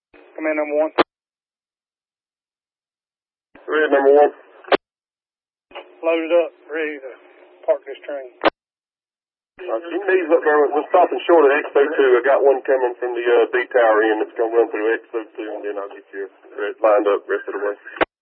Command number 1. Red number 1. Loaded up, ready to park this train. Keep these up there. We're stopping short at Expo 2. I got one coming from the B Tower in. It's going to run through Expo 2, and then I'll get you lined up the rest of the way.